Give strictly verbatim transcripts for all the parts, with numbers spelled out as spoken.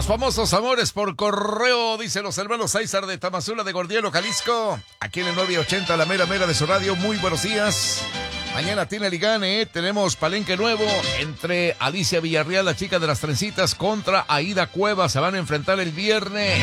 famosos amores por correo, dicen los hermanos César de Tamazula de Gordielo, Jalisco. Aquí en el nueve ochenta, la mera mera de su radio. Muy buenos días. Mañana tiene Ligane, ¿eh? Tenemos palenque nuevo entre Alicia Villarreal, la chica de las trencitas, contra Aida Cueva. Se van a enfrentar el viernes.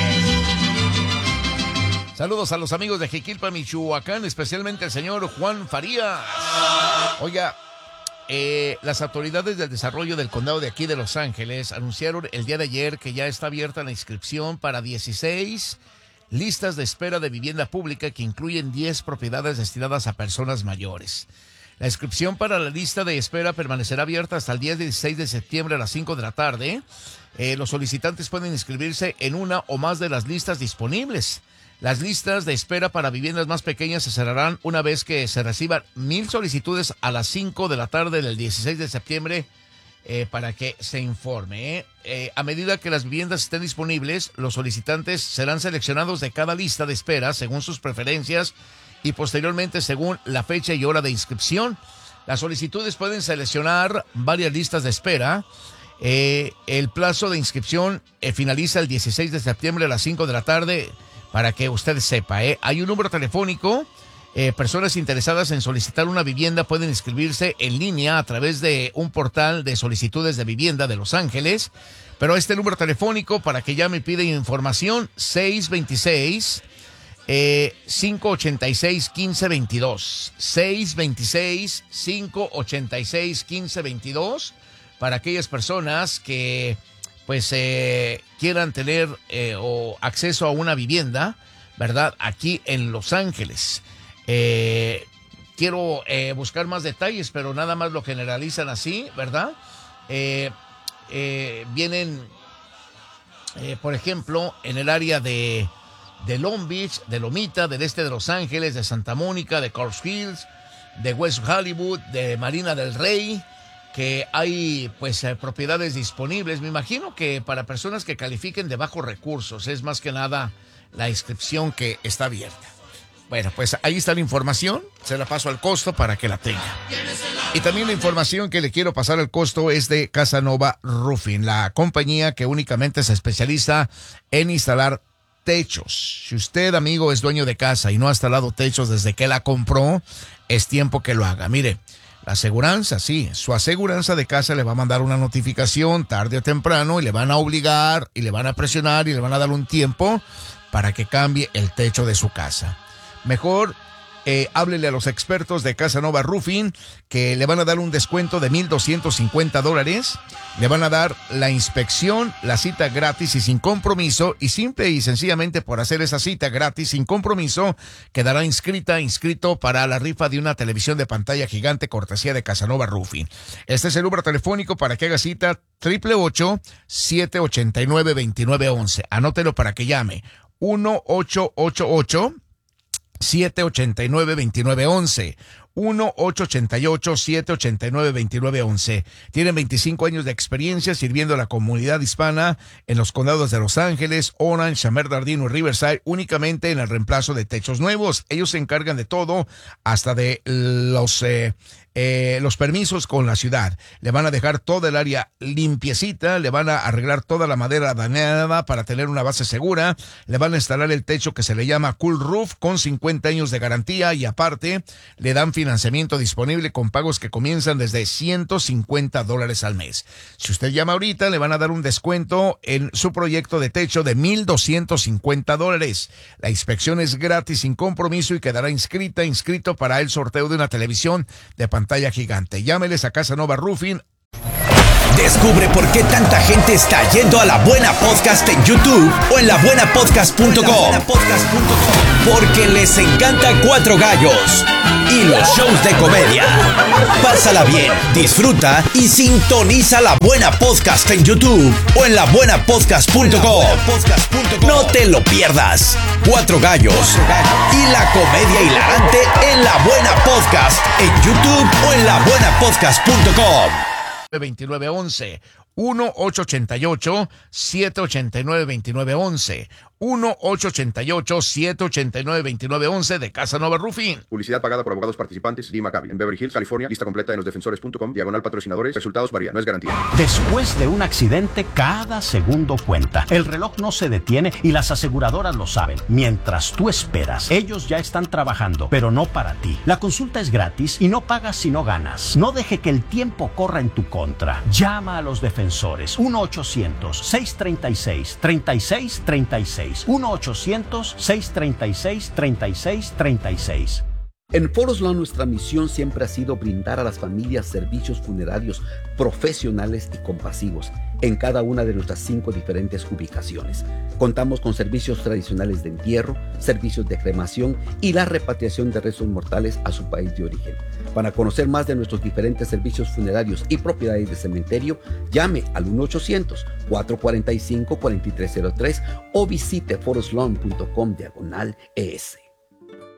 Saludos a los amigos de Jiquilpa, Michoacán, especialmente el señor Juan Farías. Oiga, eh, las autoridades del desarrollo del condado de aquí de Los Ángeles anunciaron el día de ayer que ya está abierta la inscripción para dieciséis listas de espera de vivienda pública que incluyen diez propiedades destinadas a personas mayores. La inscripción para la lista de espera permanecerá abierta hasta el día dieciséis de septiembre a las cinco de la tarde. Eh, los solicitantes pueden inscribirse en una o más de las listas disponibles. Las listas de espera para viviendas más pequeñas se cerrarán una vez que se reciban mil solicitudes a las cinco de la tarde del dieciséis de septiembre eh, para que se informe. ¿eh? Eh, a medida que las viviendas estén disponibles, los solicitantes serán seleccionados de cada lista de espera según sus preferencias y posteriormente según la fecha y hora de inscripción. Las solicitudes pueden seleccionar varias listas de espera. Eh, el plazo de inscripción eh, finaliza el dieciséis de septiembre a las cinco de la tarde, para que usted sepa. ¿eh? Hay un número telefónico. Eh, personas interesadas en solicitar una vivienda pueden inscribirse en línea a través de un portal de solicitudes de vivienda de Los Ángeles. Pero este número telefónico, para que llame y pida información, seis dos seis, cinco ocho seis, uno cinco dos dos. seis dos seis, cinco ocho seis, uno cinco dos dos. Para aquellas personas que pues eh, quieran tener eh, o acceso a una vivienda, ¿verdad? Aquí en Los Ángeles. Eh, quiero eh, buscar más detalles, pero nada más lo generalizan así, ¿verdad? Eh, eh, vienen, eh, por ejemplo, en el área de, de Long Beach, de Lomita, del este de Los Ángeles, de Santa Mónica, de Coral Hills, de West Hollywood, de Marina del Rey, que hay pues eh, propiedades disponibles. Me imagino que para personas que califiquen de bajos recursos es más que nada la inscripción que está abierta. Bueno, pues ahí está la información, se la paso al costo para que la tenga. Y también la información que le quiero pasar al costo es de Casanova Roofing, la compañía que únicamente se especializa en instalar techos. Si usted, amigo, es dueño de casa y no ha instalado techos desde que la compró, es tiempo que lo haga. Mire, la aseguranza, sí, su aseguranza de casa le va a mandar una notificación tarde o temprano y le van a obligar y le van a presionar y le van a dar un tiempo para que cambie el techo de su casa. Mejor eh, háblele a los expertos de Casanova Roofing, que le van a dar un descuento de mil doscientos cincuenta dólares. Le van a dar la inspección, la cita gratis y sin compromiso. Y simple y sencillamente por hacer esa cita gratis sin compromiso, quedará inscrita, inscrito para la rifa de una televisión de pantalla gigante cortesía de Casanova Roofing. Este es el número telefónico para que haga cita, ocho ocho ocho, siete ocho nueve, dos nueve uno uno. Anótelo para que llame. uno ocho ocho ocho, siete ocho nueve, dos nueve uno uno. uno ocho ocho ocho, siete ocho nueve, dos nueve uno uno. Tienen veinticinco años de experiencia sirviendo a la comunidad hispana en los condados de Los Ángeles, Orange, San Bernardino y Riverside, únicamente en el reemplazo de techos nuevos. Ellos se encargan de todo, hasta de los eh, eh, los permisos con la ciudad. Le van a dejar toda el área limpiecita, le van a arreglar toda la madera dañada para tener una base segura, le van a instalar el techo que se le llama Cool Roof con cincuenta años de garantía y aparte le dan financiamiento disponible con pagos que comienzan desde ciento cincuenta dólares al mes. Si usted llama ahorita, le van a dar un descuento en su proyecto de techo de mil doscientos cincuenta dólares. La inspección es gratis, sin compromiso, y quedará inscrita, inscrito para el sorteo de una televisión de pantalla gigante. Llámeles a Casanova Roofing. Descubre por qué tanta gente está yendo a La Buena Podcast en YouTube o en la buena podcast punto com. Porque les encanta Cuatro Gallos y los shows de comedia. Pásala bien, disfruta y sintoniza La Buena Podcast en YouTube o en la buena podcast punto com. No te lo pierdas. Cuatro Gallos y la comedia hilarante en La Buena Podcast en YouTube o en la buena podcast punto com. veintinueve once, uno ocho ocho, siete ocho nueve, dos nueve uno uno. uno ocho ocho, siete ocho nueve, dos nueve uno uno de Casa Nova Roofing. Publicidad pagada por abogados participantes. Lee Maccabi. En Beverly Hills, California. Lista completa en los defensores punto com. Diagonal patrocinadores. Resultados varían. No es garantía. Después de un accidente, cada segundo cuenta. El reloj no se detiene y las aseguradoras lo saben. Mientras tú esperas, ellos ya están trabajando, pero no para ti. La consulta es gratis y no pagas si no ganas. No deje que el tiempo corra en tu contra. Llama a los defensores. uno ochocientos, seiscientos treinta y seis, treinta y seis treinta y seis. uno ochocientos, seiscientos treinta y seis, treinta y seis treinta y seis. En Forest Lawn nuestra misión siempre ha sido brindar a las familias servicios funerarios profesionales y compasivos en cada una de nuestras cinco diferentes ubicaciones. Contamos con servicios tradicionales de entierro, servicios de cremación y la repatriación de restos mortales a su país de origen. Para conocer más de nuestros diferentes servicios funerarios y propiedades de cementerio, llame al uno ochocientos, cuatro cuatro cinco, cuatro tres cero tres o visite forest lawn punto com diagonal E S.